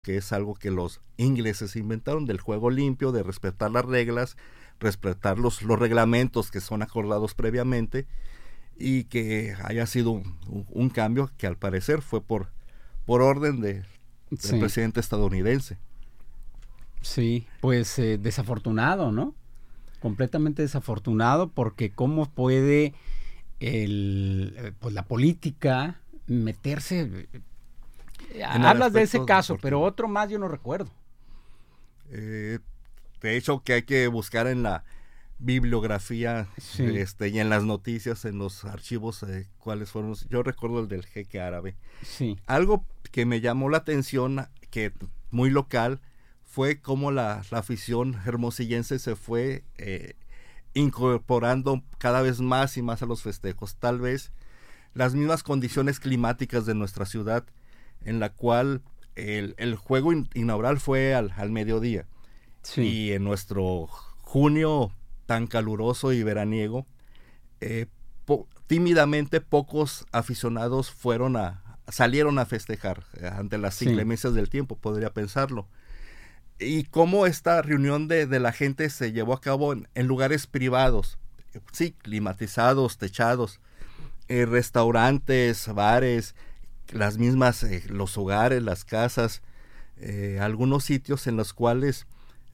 que es algo que los ingleses inventaron, del juego limpio, de respetar las reglas, respetar los reglamentos que son acordados previamente, y que haya sido un cambio que al parecer fue por orden del presidente estadounidense. Sí, pues desafortunado, ¿no? Completamente desafortunado, porque cómo puede pues la política meterse. Hablas de ese caso, pero otro más yo no recuerdo. De hecho, que hay que buscar en la bibliografía, sí, y en las noticias, en los archivos, cuáles fueron. Yo recuerdo el del jeque árabe. Sí. Algo que me llamó la atención, que muy local, fue cómo la afición hermosillense se fue incorporando cada vez más y más a los festejos. Tal vez las mismas condiciones climáticas de nuestra ciudad, en la cual el juego inaugural fue al mediodía. Sí. Y en nuestro junio tan caluroso y veraniego, tímidamente pocos aficionados salieron a festejar ante las inclemencias del tiempo, podría pensarlo. Y cómo esta reunión de la gente se llevó a cabo en lugares privados, sí, climatizados, techados, restaurantes, bares, las mismas, los hogares, las casas, algunos sitios en los cuales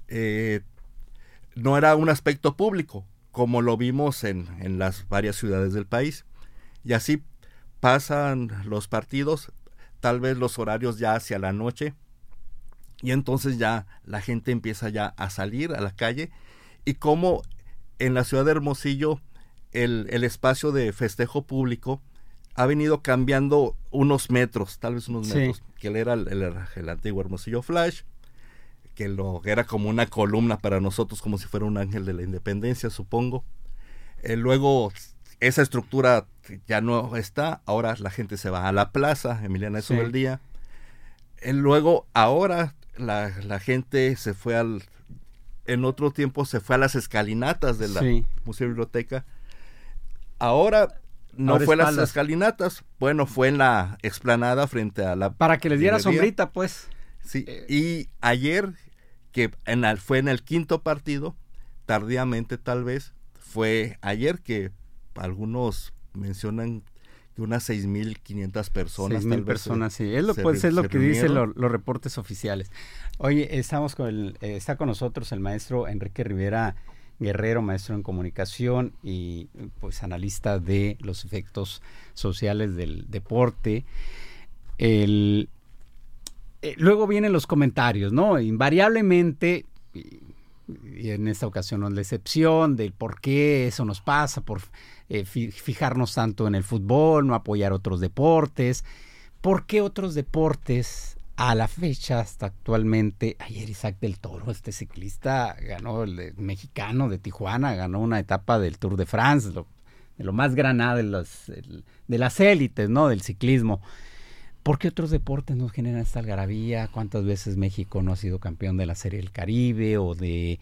no era un aspecto público, como lo vimos en las varias ciudades del país. Y así pasan los partidos, tal vez los horarios ya hacia la noche, y entonces ya la gente empieza ya a salir a la calle, y como en la ciudad de Hermosillo el espacio de festejo público ha venido cambiando unos metros, tal vez unos metros, que era el antiguo Hermosillo Flash, que era como una columna para nosotros, como si fuera un ángel de la independencia, supongo. Luego esa estructura ya no está, ahora la gente se va a la plaza Emiliana de Subeldía. Luego ahora la gente se fue en otro tiempo se fue a las escalinatas de la Museo Biblioteca. Ahora fue las escalinatas, bueno, fue en la explanada frente a la... Para que les diera sombrita, pues. Sí, y ayer, que fue en el quinto partido, tardíamente tal vez, fue ayer que algunos mencionan que unas 6,500 personas. 6,000 personas, sí. Es lo que dicen los reportes oficiales. Oye, está con nosotros el maestro Enrique Rivera Guerrero, maestro en comunicación y pues analista de los efectos sociales del deporte. Luego vienen los comentarios, ¿no? Invariablemente, y en esta ocasión no es la excepción, del por qué eso nos pasa, por fijarnos tanto en el fútbol, no apoyar otros deportes. ¿Por qué otros deportes a la fecha, hasta actualmente? Ayer Isaac del Toro, este ciclista, ganó el mexicano de Tijuana, ganó una etapa del Tour de France, de lo más granada de las élites, ¿no? Del ciclismo. ¿Por qué otros deportes nos generan esta algarabía? ¿Cuántas veces México no ha sido campeón de la Serie del Caribe o de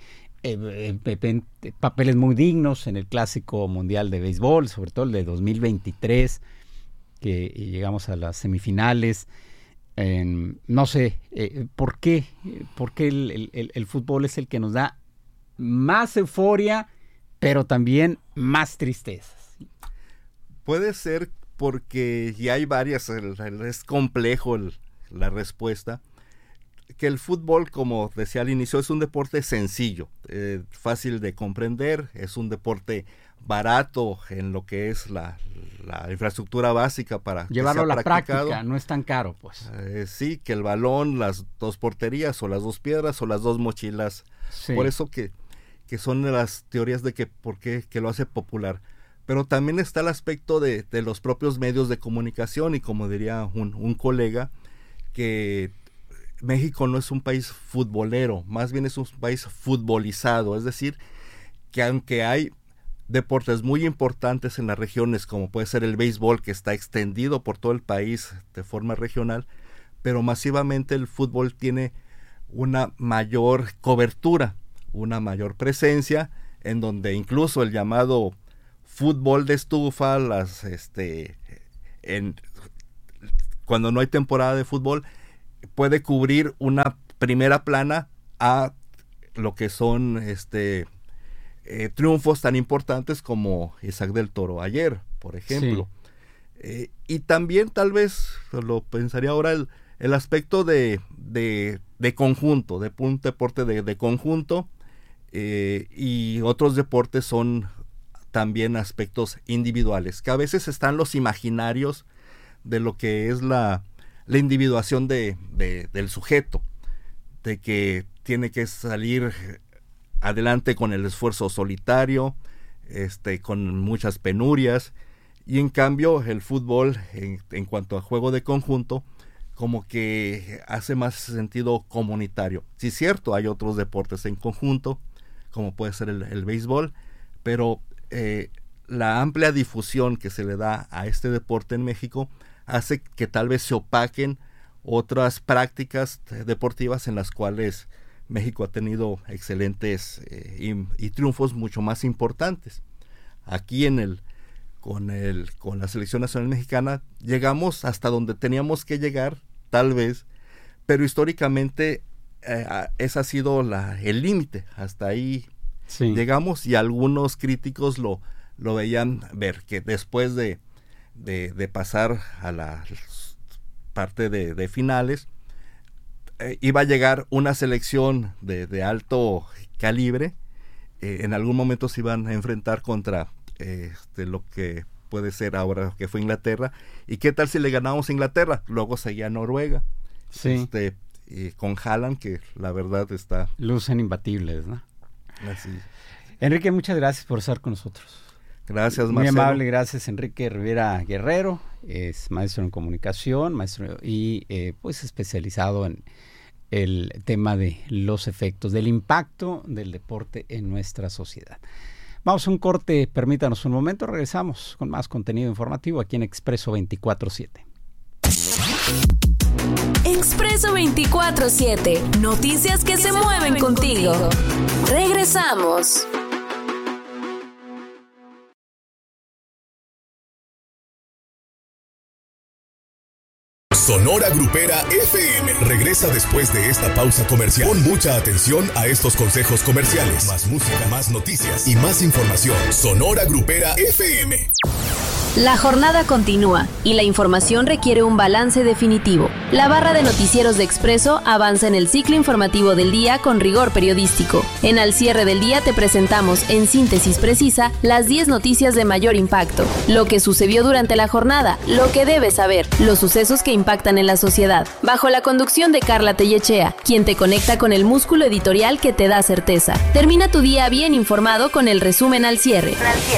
papeles muy dignos en el Clásico Mundial de Béisbol, sobre todo el de 2023, que llegamos a las semifinales? No sé, ¿por qué el fútbol es el que nos da más euforia, pero también más tristezas? Puede ser porque ya hay varias, es complejo la respuesta, que el fútbol, como decía al inicio, es un deporte sencillo, fácil de comprender, es un deporte barato en lo que es la infraestructura básica para llevarlo a la práctica, no es tan caro, pues. Sí, que el balón, las dos porterías o las dos piedras o las dos mochilas, por eso que son de las teorías de que por qué que lo hace popular. Pero también está el aspecto de los propios medios de comunicación, y como diría un colega, que México no es un país futbolero, más bien es un país futbolizado, es decir, que aunque hay deportes muy importantes en las regiones, como puede ser el béisbol, que está extendido por todo el país de forma regional, pero masivamente el fútbol tiene una mayor cobertura, una mayor presencia, en donde incluso el llamado fútbol de estufa, cuando no hay temporada de fútbol, puede cubrir una primera plana a lo que son triunfos tan importantes como Isaac del Toro ayer, por ejemplo. Sí. Y también tal vez, lo pensaría ahora, el aspecto de conjunto, de un deporte de conjunto, y otros deportes son también aspectos individuales, que a veces están los imaginarios de lo que es la individuación del sujeto, de que tiene que salir adelante con el esfuerzo solitario, con muchas penurias, y en cambio el fútbol, en cuanto a juego de conjunto, como que hace más sentido comunitario. Sí, es cierto, hay otros deportes en conjunto, como puede ser el béisbol, pero la amplia difusión que se le da a este deporte en México hace que tal vez se opaquen otras prácticas deportivas en las cuales México ha tenido excelentes y triunfos mucho más importantes. Aquí con la selección nacional mexicana llegamos hasta donde teníamos que llegar, tal vez, pero históricamente ese ha sido el límite. Hasta ahí llegamos, y algunos críticos lo veían ver, que después de pasar a la parte de finales, iba a llegar una selección de alto calibre. En algún momento se iban a enfrentar contra lo que puede ser ahora que fue Inglaterra, y qué tal si le ganamos a Inglaterra. Luego seguía Noruega, y con Haaland, que la verdad está... Lucen imbatibles, ¿no? Así. Enrique, muchas gracias por estar con nosotros. Gracias, Muy Marcelo. amable, gracias. Enrique Rivera Guerrero es maestro en comunicación, maestro y pues especializado en el tema de los efectos, del impacto del deporte en nuestra sociedad. Vamos a un corte, permítanos un momento, regresamos con más contenido informativo aquí en Expreso 24/7. Expreso 24/7, noticias que se mueven contigo. Regresamos. Sonora Grupera FM regresa después de esta pausa comercial. Pon mucha atención a estos consejos comerciales. Más música, más noticias y más información. Sonora Grupera FM. La jornada continúa y la información requiere un balance definitivo. La barra de noticieros de Expreso avanza en el ciclo informativo del día con rigor periodístico. En Al Cierre del Día te presentamos en síntesis precisa las 10 noticias de mayor impacto, lo que sucedió durante la jornada, lo que debes saber, los sucesos que impactan en la sociedad, bajo la conducción de Carla Tellechea, quien te conecta con el músculo editorial que te da certeza. Termina tu día bien informado con el resumen Al Cierre.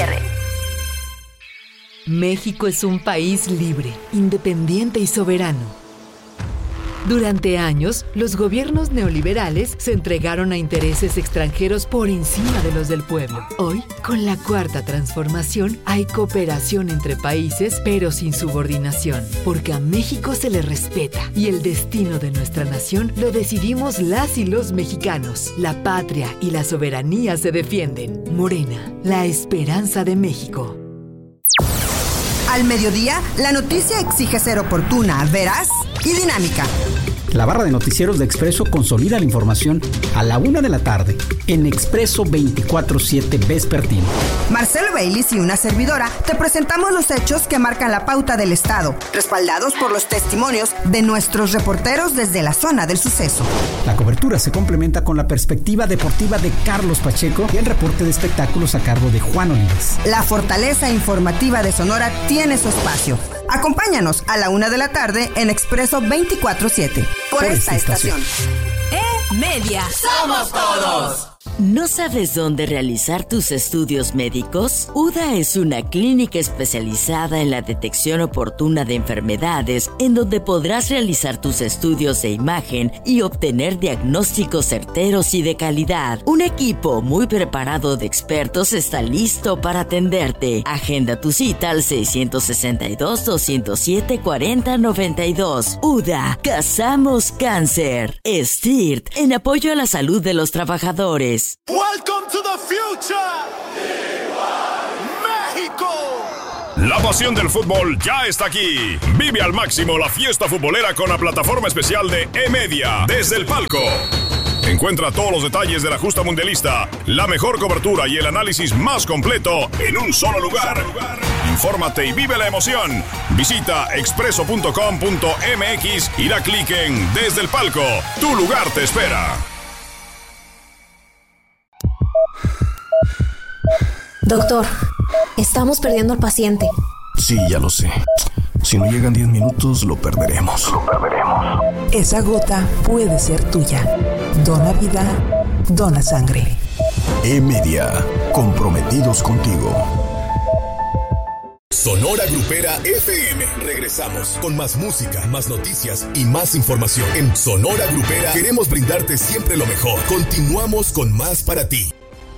México es un país libre, independiente y soberano. Durante años, los gobiernos neoliberales se entregaron a intereses extranjeros por encima de los del pueblo. Hoy, con la Cuarta Transformación, hay cooperación entre países, pero sin subordinación, porque a México se le respeta y el destino de nuestra nación lo decidimos las y los mexicanos. La patria y la soberanía se defienden. Morena, la esperanza de México. Al mediodía, la noticia exige ser oportuna, veraz y dinámica. La barra de noticieros de Expreso consolida la información a la 1 de la tarde en Expreso 24/7 vespertino. Marcelo Baylis y una servidora te presentamos los hechos que marcan la pauta del Estado, respaldados por los testimonios de nuestros reporteros desde la zona del suceso. La cobertura se complementa con la perspectiva deportiva de Carlos Pacheco y el reporte de espectáculos a cargo de Juan Olives. La fortaleza informativa de Sonora tiene su espacio. Acompáñanos a la 1 de la tarde en Expreso 24/7 por esta estación. Media. ¡Somos todos! ¿No sabes dónde realizar tus estudios médicos? UDA es una clínica especializada en la detección oportuna de enfermedades, en donde podrás realizar tus estudios de imagen y obtener diagnósticos certeros y de calidad. Un equipo muy preparado de expertos está listo para atenderte. Agenda tu cita al 662-207-4092. UDA, cazamos cáncer. STIRT, en apoyo a la salud de los trabajadores. Welcome to the future. México. La pasión del fútbol ya está aquí. Vive al máximo la fiesta futbolera con la plataforma especial de E-Media desde el palco. Encuentra todos los detalles de la justa mundialista, la mejor cobertura y el análisis más completo en un solo lugar. Infórmate y vive la emoción. Visita expreso.com.mx y da clic en Desde el Palco. Tu lugar te espera. Doctor, estamos perdiendo al paciente. Sí, ya lo sé. Si no llegan 10 minutos, lo perderemos. Esa gota puede ser tuya. Dona vida, dona sangre. E-Media, comprometidos contigo. Sonora Grupera FM. Regresamos con más música, más noticias y más información. En Sonora Grupera queremos brindarte siempre lo mejor. Continuamos con más para ti.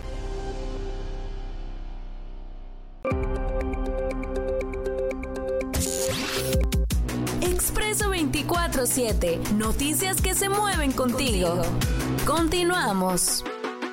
Expreso 24/7. Noticias que se mueven contigo. Continuamos.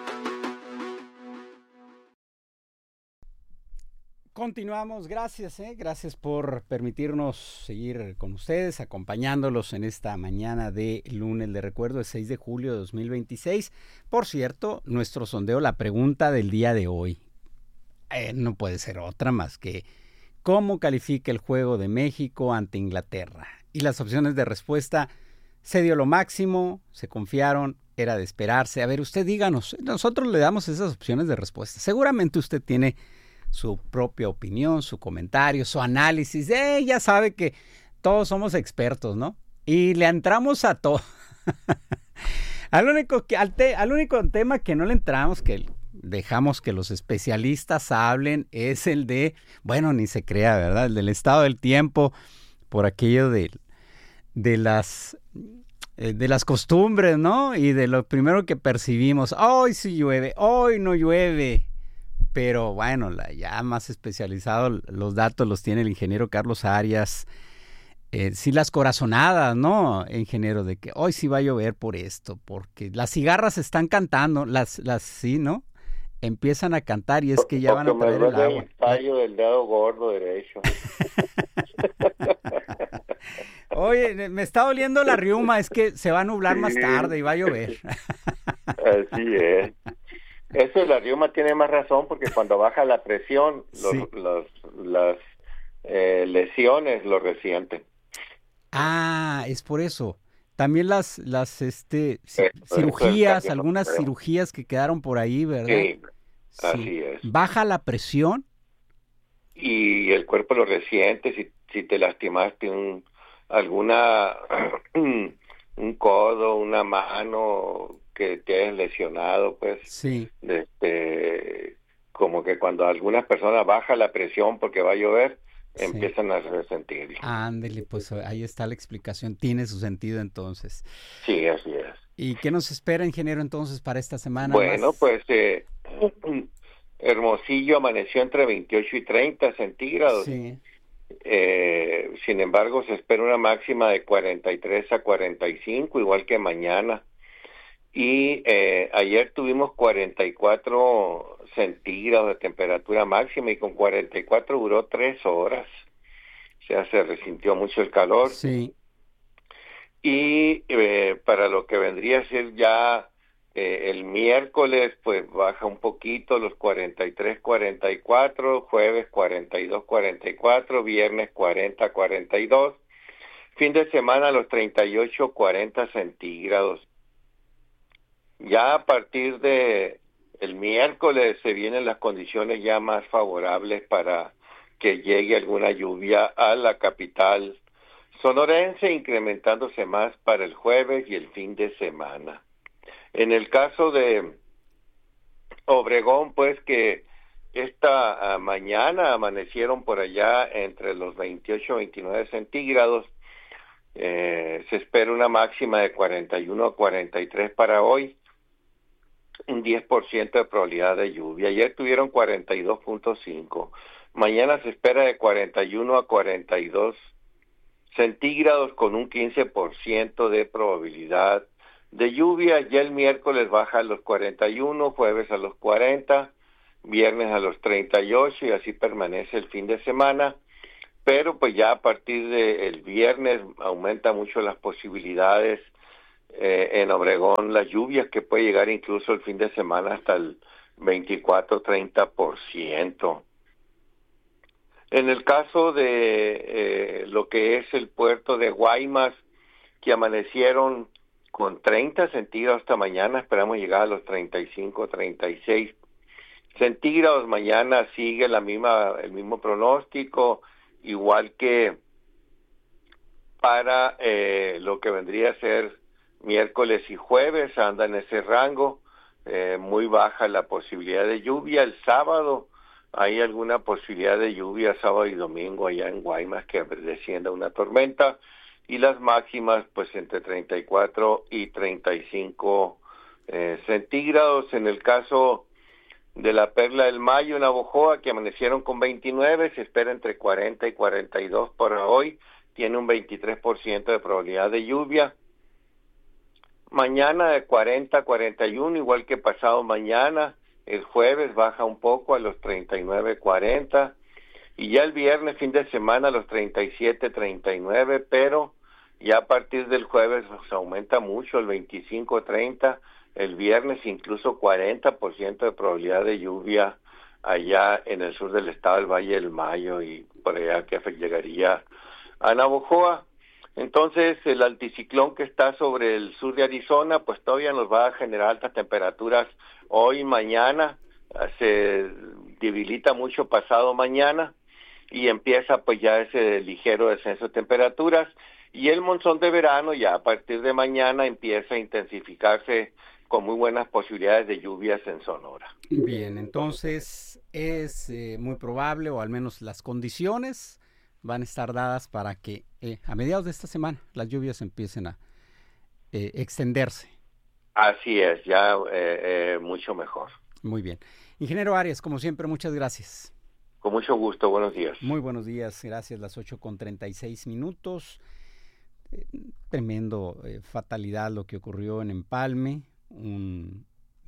Continuamos, gracias, gracias por permitirnos seguir con ustedes, acompañándolos en esta mañana de lunes, de recuerdo, el 6 de julio de 2026. Por cierto, nuestro sondeo, la pregunta del día de hoy, no puede ser otra más que ¿cómo califica el juego de México ante Inglaterra? Y las opciones de respuesta: se dio lo máximo, se confiaron, era de esperarse. A ver, usted díganos, nosotros le damos esas opciones de respuesta. Seguramente usted tiene su propia opinión, su comentario, su análisis. Ya sabe que todos somos expertos, ¿no? Y le entramos a todo. al único tema que no le entramos, que dejamos que los especialistas hablen, es el de, bueno, ni se crea, ¿verdad? El del estado del tiempo, por aquello de las costumbres, ¿no? Y de lo primero que percibimos, hoy sí llueve, hoy no llueve. Pero bueno, ya más especializado, los datos los tiene el ingeniero Carlos Arias. Sí, las corazonadas, ¿no, ingeniero? De que hoy sí va a llover por esto, porque las cigarras están cantando, sí, ¿no? Empiezan a cantar y es que ya van a traer el agua. El tallo del dedo gordo derecho. Oye, me está doliendo la riuma, es que se va a nublar más tarde y va a llover. Así es. Eso de la riuma tiene más razón porque cuando baja la presión, las lesiones lo resienten. Ah, es por eso. También las cirugías, algunas cirugías que quedaron por ahí, ¿verdad? Sí, así es. Baja la presión. Y el cuerpo lo resiente. Si te lastimaste un codo, una mano, que te hayas lesionado, pues, sí. Como que cuando algunas personas baja la presión porque va a llover, empiezan a resentirlo. Ándele, pues ahí está la explicación, tiene su sentido entonces. Sí, así es. ¿Y qué nos espera, ingeniero, entonces para esta semana? Bueno, pues Hermosillo amaneció entre 28 y 30 centígrados. Sí. Sin embargo, se espera una máxima de 43 a 45, igual que mañana. Y ayer tuvimos 44 centígrados de temperatura máxima y con 44 duró 3 horas. O sea, se resintió mucho el calor. Sí. Y para lo que vendría a ser ya el miércoles, pues baja un poquito los 43, 44, jueves 42, 44, viernes 40, 42. Fin de semana los 38, 40 centígrados. Ya a partir de el miércoles se vienen las condiciones ya más favorables para que llegue alguna lluvia a la capital sonorense, incrementándose más para el jueves y el fin de semana. En el caso de Obregón, pues que esta mañana amanecieron por allá entre los 28 y 29 centígrados. Se espera una máxima de 41 a 43 para hoy. Un 10% de probabilidad de lluvia. Ayer tuvieron 42.5. Mañana se espera de 41 a 42 centígrados con un 15% de probabilidad de lluvia. Ya el miércoles baja a los 41, jueves a los 40, viernes a los 38 y así permanece el fin de semana, pero pues ya a partir del viernes aumenta mucho las posibilidades en Obregón, las lluvias que puede llegar incluso el fin de semana hasta el 24-30%. En el caso de lo que es el puerto de Guaymas, que amanecieron con 30 centígrados esta mañana, esperamos llegar a los 35, 36 centígrados. Mañana sigue el mismo pronóstico, igual que para lo que vendría a ser miércoles y jueves, anda en ese rango, muy baja la posibilidad de lluvia. El sábado hay alguna posibilidad de lluvia, sábado y domingo allá en Guaymas, que descienda una tormenta, y las máximas pues entre 34 y 35 centígrados. En el caso de la Perla del Mayo, en Navojoa, que amanecieron con 29, se espera entre 40 y 42 para hoy, tiene un 23% de probabilidad de lluvia. Mañana de 40 a 41, igual que pasado mañana. El jueves baja un poco a los 39, 40. Y ya el viernes, fin de semana, a los 37, 39, pero ya a partir del jueves pues, aumenta mucho, el 25, 30. El viernes incluso 40% de probabilidad de lluvia allá en el sur del estado del Valle del Mayo y por allá que llegaría a Navojoa. Entonces, el anticiclón que está sobre el sur de Arizona, pues todavía nos va a generar altas temperaturas hoy y mañana, se debilita mucho pasado mañana y empieza pues ya ese ligero descenso de temperaturas, y el monzón de verano ya a partir de mañana empieza a intensificarse con muy buenas posibilidades de lluvias en Sonora. Bien, entonces es muy probable, o al menos las condiciones van a estar dadas para que a mediados de esta semana las lluvias empiecen a extenderse. Así es, ya mucho mejor. Muy bien. Ingeniero Arias, como siempre, muchas gracias. Con mucho gusto, buenos días. Muy buenos días, gracias. Las 8:36. Tremendo fatalidad lo que ocurrió en Empalme. Un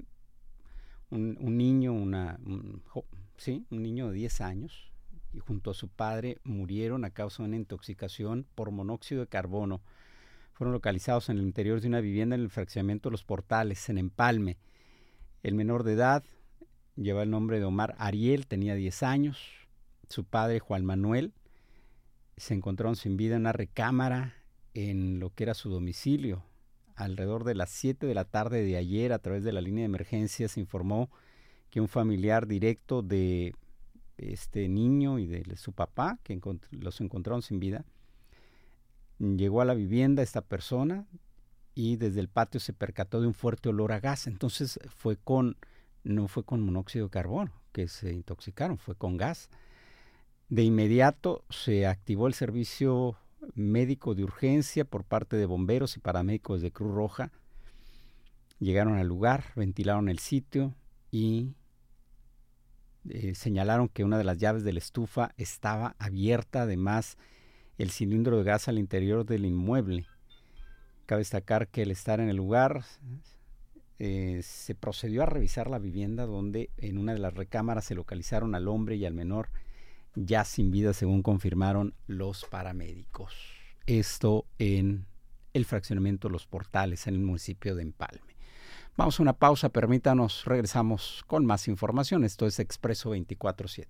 niño, un niño de 10 años, y junto a su padre murieron a causa de una intoxicación por monóxido de carbono. Fueron localizados en el interior de una vivienda en el fraccionamiento Los Portales, en Empalme. El menor de edad lleva el nombre de Omar Ariel, tenía 10 años. Su padre, Juan Manuel, se encontraron sin vida en una recámara en lo que era su domicilio. Alrededor de las 7 de la tarde de ayer, a través de la línea de emergencia, se informó que un familiar directo de este niño y de su papá, que los encontraron sin vida, llegó a la vivienda esta persona y desde el patio se percató de un fuerte olor a gas. Entonces no fue con monóxido de carbono que se intoxicaron, fue con gas. De inmediato se activó el servicio médico de urgencia por parte de bomberos y paramédicos de Cruz Roja. Llegaron al lugar, ventilaron el sitio y señalaron que una de las llaves de la estufa estaba abierta, además el cilindro de gas al interior del inmueble. Cabe destacar que al estar en el lugar se procedió a revisar la vivienda, donde en una de las recámaras se localizaron al hombre y al menor ya sin vida, según confirmaron los paramédicos. Esto en el fraccionamiento Los Portales, en el municipio de Empalme. Vamos a una pausa, permítanos, regresamos con más información. Esto es Expreso 24/7.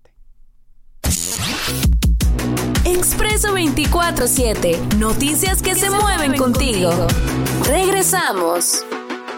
Expreso 24/7. Noticias que se mueven contigo. Regresamos.